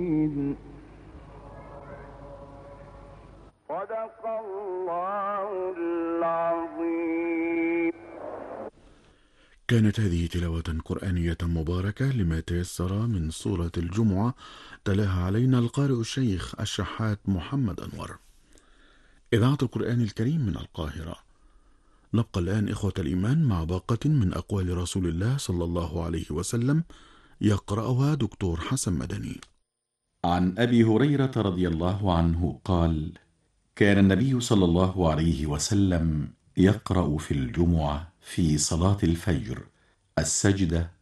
صدق الله العظيم. كانت هذه تلاوة قرآنية مباركة لما تيسر من سورة الجمعة، تلاها علينا القارئ الشيخ الشحات محمد أنور. إذاعة القرآن الكريم من القاهرة. نبقى الآن إخوة الإيمان مع باقة من أقوال رسول الله صلى الله عليه وسلم، يقرأها دكتور حسن مدني. عن أبي هريرة رضي الله عنه قال: كان النبي صلى الله عليه وسلم يقرأ في الجمعة في صلاة الفجر السجدة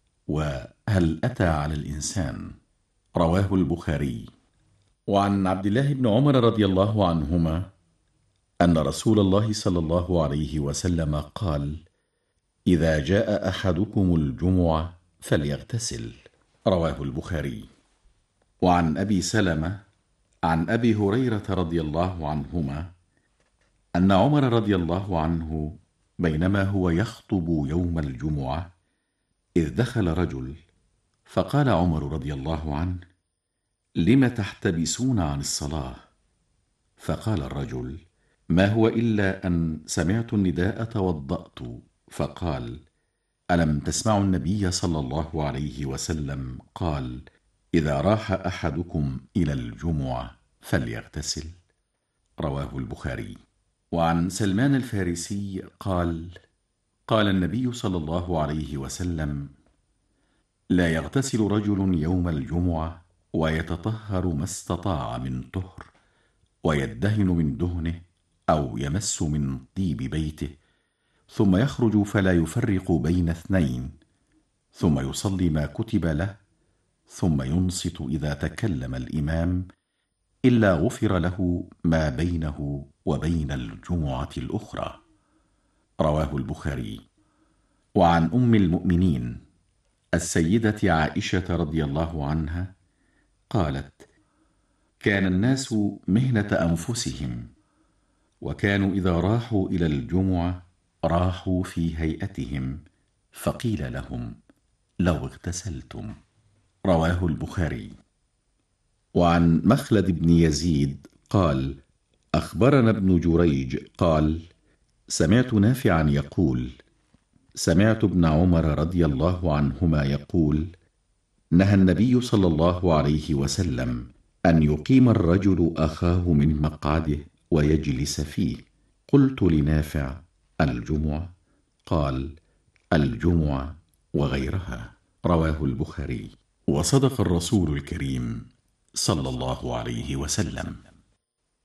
وهل أتى على الإنسان، رواه البخاري. وعن عبد الله بن عمر رضي الله عنهما أن رسول الله صلى الله عليه وسلم قال: إذا جاء أحدكم الجمعة فليغتسل، رواه البخاري. وعن أبي سلمة عن أبي هريرة رضي الله عنهما أن عمر رضي الله عنه بينما هو يخطب يوم الجمعة إذ دخل رجل، فقال عمر رضي الله عنه: لم تحتبسون عن الصلاة؟ فقال الرجل: ما هو إلا أن سمعت النداء توضأت. فقال: ألم تسمعوا النبي صلى الله عليه وسلم قال: إذا راح أحدكم إلى الجمعة فليغتسل، رواه البخاري. وعن سلمان الفارسي قال: قال النبي صلى الله عليه وسلم: لا يغتسل رجل يوم الجمعة ويتطهر ما استطاع من طهر، ويدهن من دهنه أو يمس من طيب بيته، ثم يخرج فلا يفرق بين اثنين، ثم يصلي ما كتب له، ثم ينصت إذا تكلم الإمام، إلا غفر له ما بينه وبين الجمعة الأخرى، رواه البخاري. وعن أم المؤمنين السيدة عائشة رضي الله عنها قالت: كان الناس مهنة أنفسهم، وكانوا إذا راحوا إلى الجمعة راحوا في هيئتهم، فقيل لهم: لو اغتسلتم، رواه البخاري. وعن مخلد بن يزيد قال: أخبرنا ابن جريج قال: سمعت نافعا يقول: سمعت ابن عمر رضي الله عنهما يقول: نهى النبي صلى الله عليه وسلم أن يقيم الرجل أخاه من مقعده ويجلس فيه. قلت لنافع: الجمعة؟ قال: الجمعة وغيرها، رواه البخاري. وصدق الرسول الكريم صلى الله عليه وسلم.